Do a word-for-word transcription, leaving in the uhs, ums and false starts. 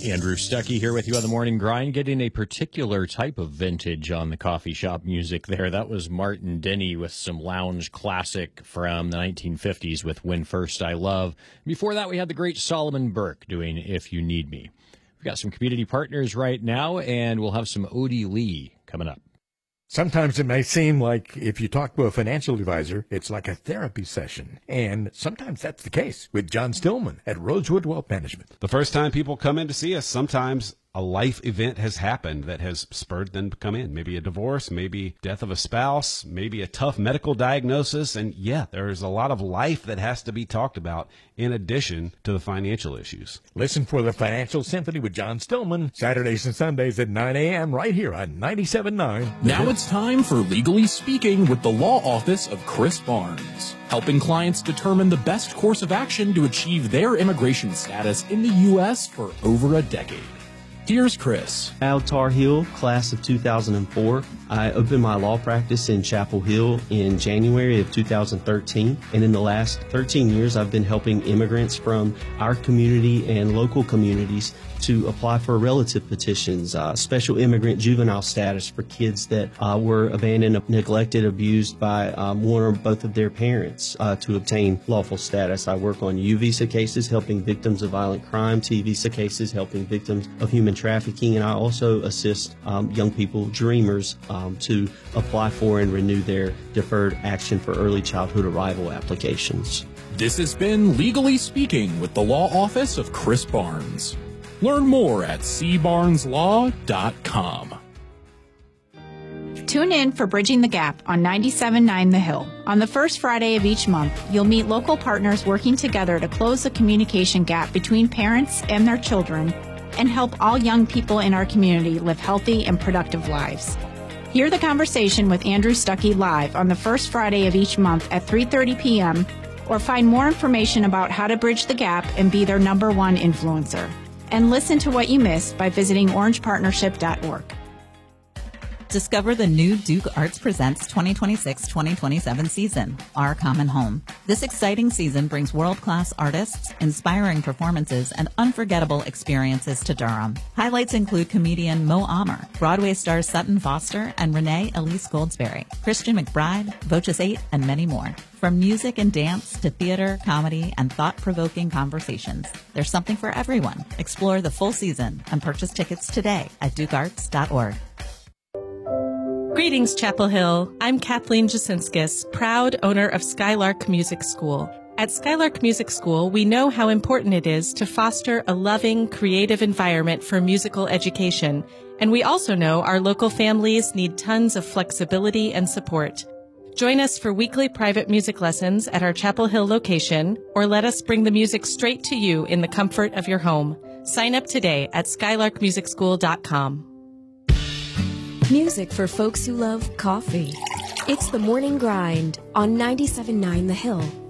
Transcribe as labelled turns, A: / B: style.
A: Andrew Stuckey here with you on the Morning Grind, getting a particular type of vintage on the coffee shop music there. That was Martin Denny with some lounge classic from the nineteen fifties with When First I Love. Before that, we had the great Solomon Burke doing If You Need Me. We've got some community partners right now, and we'll have some Odie Lee coming up.
B: Sometimes it may seem like if you talk to a financial advisor, it's like a therapy session. And sometimes that's the case with John Stillman at Rosewood Wealth Management.
C: The first time people come in to see us, sometimes a life event has happened that has spurred them to come in. Maybe a divorce, maybe death of a spouse, maybe a tough medical diagnosis. And yeah, there's a lot of life that has to be talked about in addition to the financial issues.
B: Listen for the Financial Symphony with John Stillman, Saturdays and Sundays at nine a.m. right here on ninety-seven point nine.
D: Now it's time for Legally Speaking with the Law Office of Chris Barnes, helping clients determine the best course of action to achieve their immigration status in the U S for over a decade. Here's Chris.
E: Al Tar Hill, class of two thousand four. I opened my law practice in Chapel Hill in January of two thousand thirteen, and in the last thirteen years, I've been helping immigrants from our community and local communities to apply for relative petitions, uh, special immigrant juvenile status for kids that uh, were abandoned, neglected, abused by um, one or both of their parents uh, to obtain lawful status. I work on U visa cases, helping victims of violent crime, T visa cases, helping victims of human trafficking, and I also assist um, young people, dreamers, um, to apply for and renew their deferred action for early childhood arrival applications.
D: This has been Legally Speaking with the Law Office of Chris Barnes. Learn more at c barnes law dot com.
F: Tune in for Bridging the Gap on ninety-seven point nine The Hill. On the first Friday of each month, you'll meet local partners working together to close the communication gap between parents and their children and help all young people in our community live healthy and productive lives. Hear the conversation with Andrew Stuckey live on the first Friday of each month at three thirty p.m. or find more information about how to bridge the gap and be their number one influencer. And listen to what you missed by visiting orange partnership dot org.
G: Discover the new Duke Arts Presents twenty twenty-six twenty twenty-seven season, Our Common Home. This exciting season brings world-class artists, inspiring performances, and unforgettable experiences to Durham. Highlights include comedian Mo Amer, Broadway stars Sutton Foster and Renee Elise Goldsberry, Christian McBride, Voces eight, and many more. From music and dance to theater, comedy, and thought-provoking conversations, there's something for everyone. Explore the full season and purchase tickets today at duke arts dot org.
H: Greetings, Chapel Hill. I'm Kathleen Jasinskis, proud owner of Skylark Music School. At Skylark Music School, we know how important it is to foster a loving, creative environment for musical education, and we also know our local families need tons of flexibility and support. Join us for weekly private music lessons at our Chapel Hill location, or let us bring the music straight to you in the comfort of your home. Sign up today at skylark music school dot com.
I: Music for folks who love coffee. It's the Morning Grind on ninety-seven point nine The Hill.